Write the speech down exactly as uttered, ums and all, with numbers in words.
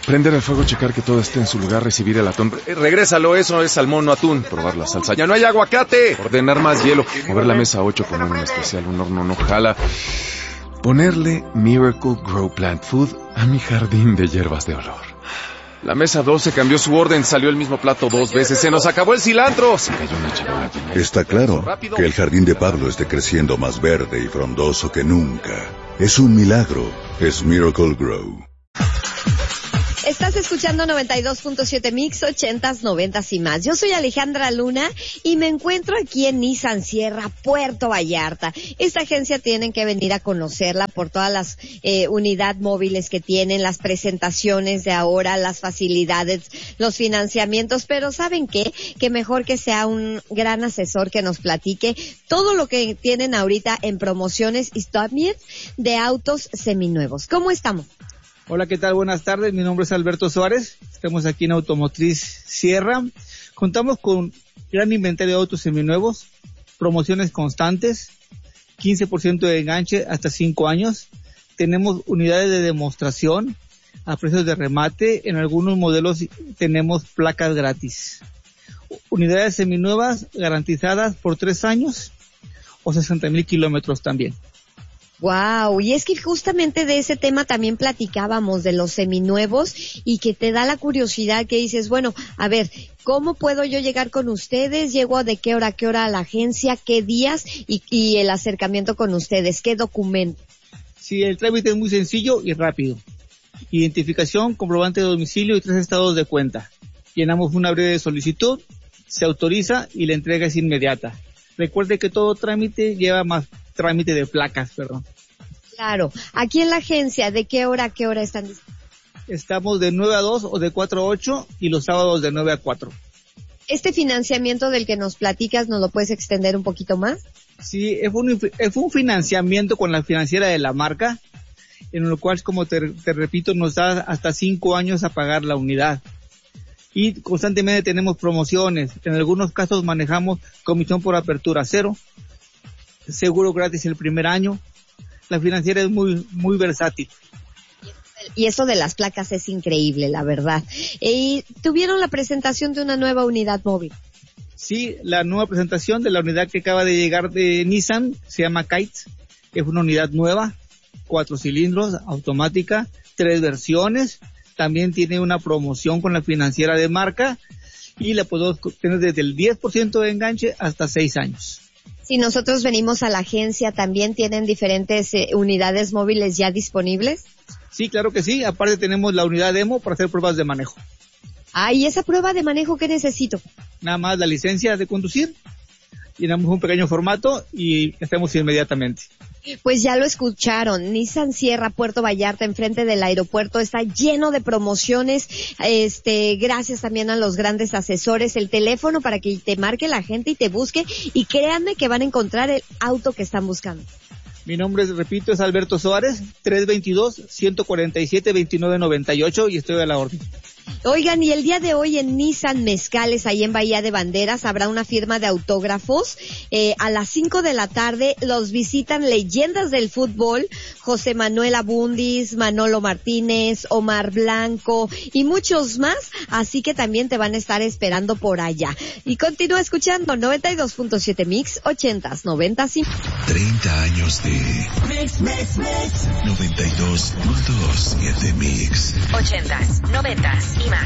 Prender el fuego, checar que todo esté en su lugar, recibir el atún. Eh, regrésalo, eso es salmón, no atún. Probar la salsa. ¡Ya no hay aguacate! Ordenar más hielo. Mover la mesa ocho, poner un especial, un horno no jala. Ponerle Miracle Grow Plant Food a mi jardín de hierbas de olor. La mesa doce cambió su orden, salió el mismo plato dos veces. ¡Se nos acabó el cilantro! Se cayó una charola llena de... Está claro que el jardín de Pablo esté creciendo más verde y frondoso que nunca. Es un milagro. Es Miracle Grow. Estás escuchando noventa y dos punto siete Mix, ochentas, noventas y más. Yo soy Alejandra Luna y me encuentro aquí en Nissan Sierra, Puerto Vallarta. Esta agencia tienen que venir a conocerla por todas las eh, unidades móviles que tienen, las presentaciones de ahora, las facilidades, los financiamientos, pero ¿saben qué? Que mejor que sea un gran asesor que nos platique todo lo que tienen ahorita en promociones y también de autos seminuevos. ¿Cómo estamos? Hola, ¿qué tal? Buenas tardes, mi nombre es Alberto Suárez, estamos aquí en Automotriz Sierra, contamos con gran inventario de autos seminuevos, promociones constantes, quince por ciento de enganche hasta cinco años, tenemos unidades de demostración a precios de remate, en algunos modelos tenemos placas gratis, unidades seminuevas garantizadas por tres años o sesenta mil kilómetros también. Wow, y es que justamente de ese tema también platicábamos, de los seminuevos, y que te da la curiosidad que dices, bueno, a ver, ¿cómo puedo yo llegar con ustedes? ¿Llego de qué hora a qué hora a la agencia? ¿Qué días? Y, y el acercamiento con ustedes, ¿qué documento? Sí, el trámite es muy sencillo y rápido. Identificación, comprobante de domicilio y tres estados de cuenta. Llenamos una breve solicitud, se autoriza y la entrega es inmediata. Recuerde que todo trámite lleva más trámite de placas, perdón. Claro. Aquí en la agencia, ¿de qué hora a qué hora están? Estamos de nueve a dos o de cuatro a ocho y los sábados de nueve a cuatro. ¿Este financiamiento del que nos platicas nos lo puedes extender un poquito más? Sí, es un, es un financiamiento con la financiera de la marca, en lo cual, como te, te repito, nos da hasta cinco años a pagar la unidad. Y constantemente tenemos promociones. En algunos casos manejamos comisión por apertura cero, seguro gratis el primer año. La financiera es muy muy versátil. Y eso de las placas es increíble, la verdad. ¿Y tuvieron la presentación de una nueva unidad móvil? Sí, la nueva presentación de la unidad que acaba de llegar de Nissan se llama Kite. Es una unidad nueva, cuatro cilindros, automática, tres versiones. También tiene una promoción con la financiera de marca y la podemos tener desde el diez por ciento de enganche hasta seis años. Si nosotros venimos a la agencia, ¿también tienen diferentes eh, unidades móviles ya disponibles? Sí, claro que sí. Aparte tenemos la unidad demo para hacer pruebas de manejo. Ah, ¿y esa prueba de manejo qué necesito? Nada más la licencia de conducir. Llenamos un pequeño formato y hacemos inmediatamente. Pues ya lo escucharon, Nissan Sierra, Puerto Vallarta, enfrente del aeropuerto, está lleno de promociones, este, gracias también a los grandes asesores, el teléfono para que te marque la gente y te busque, y créanme que van a encontrar el auto que están buscando. Mi nombre, es, repito, es Alberto Suárez, tres dos dos, uno cuatro siete, dos nueve nueve ocho y estoy a la orden. Oigan, y el día de hoy en Nissan Mezcales, ahí en Bahía de Banderas, habrá una firma de autógrafos. Eh, a las cinco de la tarde los visitan leyendas del fútbol, José Manuel Abundis, Manolo Martínez, Omar Blanco y muchos más. Así que también te van a estar esperando por allá. Y continúa escuchando noventa y dos punto siete Mix, ochentas, noventas y... treinta años de Mix, Mix, Mix. noventa y dos punto siete Mix. Ochentas, noventas y más.